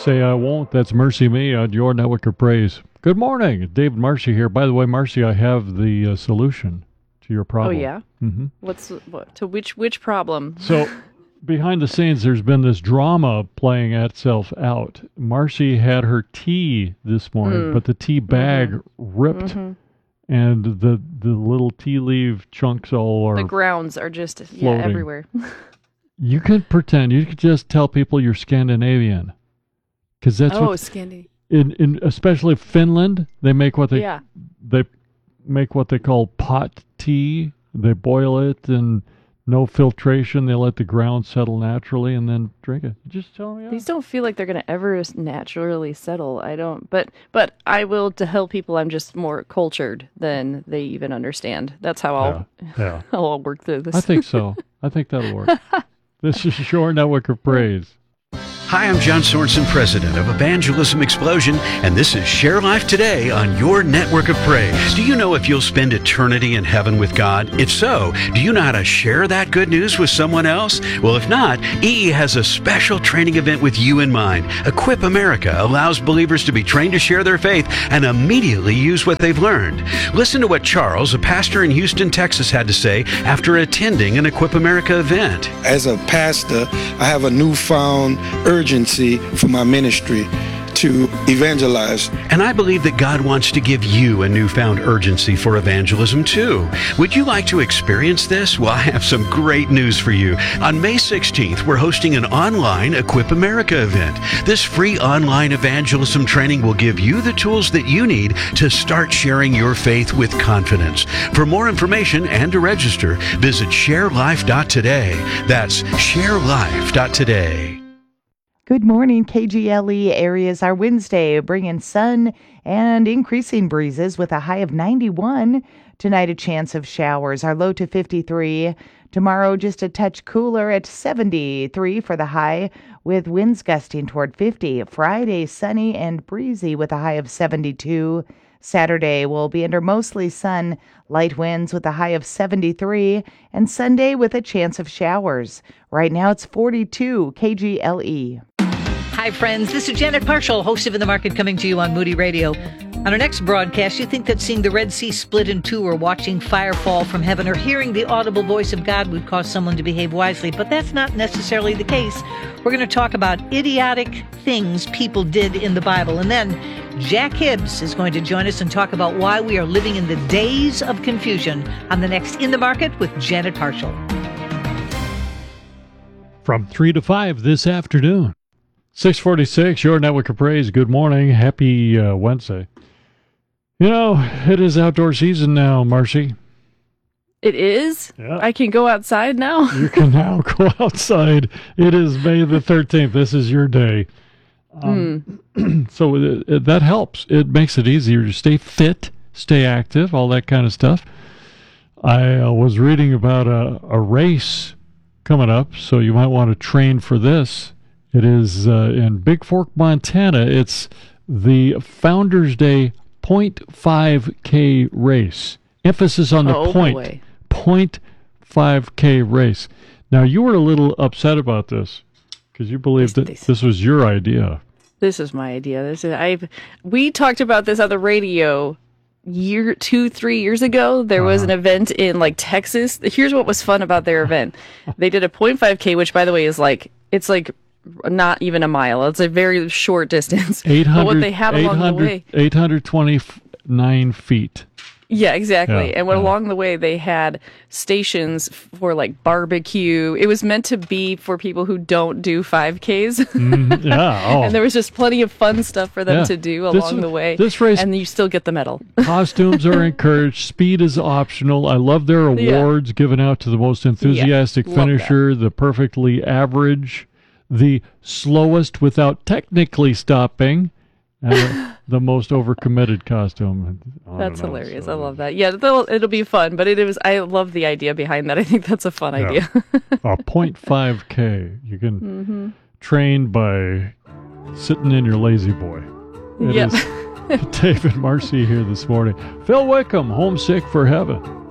Say I won't. That's Mercy Me on your network of praise. Good morning. David Marcy here. By the way, Marcy, I have the solution to your problem. Oh, yeah? Mm-hmm. Which problem? So, behind the scenes, there's been this drama playing itself out. Marcy had her tea this morning, but the tea bag ripped, and the little tea leaf chunks all are The grounds are just floating. everywhere. You could pretend. You could just tell people you're Scandinavian. Because that's Scandi. In especially Finland, they make what they call pot tea. They boil it and no filtration. They let the ground settle naturally and then drink it. Just tell me. These don't feel like they're going to ever naturally settle. I don't. But I will tell people I'm just more cultured than they even understand. That's how I'll work through this. I think so. I think that'll work. This is your network of praise. Hi, I'm John Sorensen, president of Evangelism Explosion, and this is Share Life Today on your network of praise. Do you know if you'll spend eternity in heaven with God? If so, do you know how to share that good news with someone else? Well, if not, EE has a special training event with you in mind. Equip America allows believers to be trained to share their faith and immediately use what they've learned. Listen to what Charles, a pastor in Houston, Texas, had to say after attending an Equip America event. As a pastor, I have a newfound urgency for my ministry to evangelize. And I believe that God wants to give you a newfound urgency for evangelism too. Would you like to experience this? Well, I have some great news for you. On May 16th, we're hosting an online Equip America event. This free online evangelism training will give you the tools that you need to start sharing your faith with confidence. For more information and to register, visit sharelife.today. That's sharelife.today. Good morning, KGLE areas. Our Wednesday bringing sun and increasing breezes with a high of 91. Tonight, a chance of showers. Our low to 53. Tomorrow, just a touch cooler at 73 for the high, with winds gusting toward 50. Friday, sunny and breezy with a high of 72. Saturday will be under mostly sun, light winds with a high of 73, and Sunday with a chance of showers. Right now, it's 42 KGLE. Hi, friends. This is Janet Parshall, host of In the Market, coming to you on Moody Radio. On our next broadcast, you think that seeing the Red Sea split in two or watching fire fall from heaven or hearing the audible voice of God would cause someone to behave wisely, but that's not necessarily the case. We're going to talk about idiotic things people did in the Bible. And then Jack Hibbs is going to join us and talk about why we are living in the days of confusion on the next In the Market with Janet Parshall. From 3 to 5 this afternoon. 646, your network of praise. Good morning. Happy Wednesday. You know, it is outdoor season now, Marcy. It is? Yeah. I can go outside now? You can now go outside. It is May the 13th. This is your day. So that helps. It makes it easier to stay fit, stay active, all that kind of stuff. I was reading about a race coming up, so you might want to train for this. It is in Big Fork, Montana. It's the Founders Day 0.5K race. Emphasis on the point. Boy. 0.5K race. Now, you were a little upset about this because you believed that this was your idea. This is my idea. We talked about this on the radio 3 years ago. There was an event in Texas. Here's what was fun about their event. They did a 0.5K, which by the way is it's not even a mile. It's a very short distance. 800, but what they had along the way, 829 feet. Yeah, exactly. Yeah, and along the way, they had stations for barbecue. It was meant to be for people who don't do 5Ks. And there was just plenty of fun stuff for them to do along the way. This race, and you still get the medal. Costumes are encouraged. Speed is optional. I love their awards given out to the most enthusiastic finisher, the perfectly average, the slowest without technically stopping, and the most overcommitted costume. That's hilarious. I love that. Yeah, it'll be fun, but I love the idea behind that. I think that's a fun idea. A 0.5K. You can train by sitting in your lazy boy. It is David Marcy here this morning. Phil Wickham, Homesick for Heaven.